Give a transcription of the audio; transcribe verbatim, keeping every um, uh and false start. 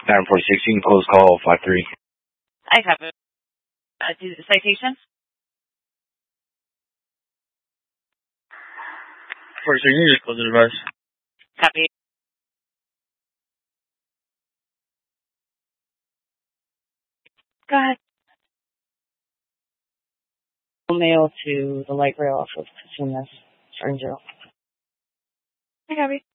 nine four six, you can close call five three. I have a uh, do the citation. First, you can just close the device. Copy. Go ahead. Mail to the light rail off of Casinas, Starting Zero. I copy.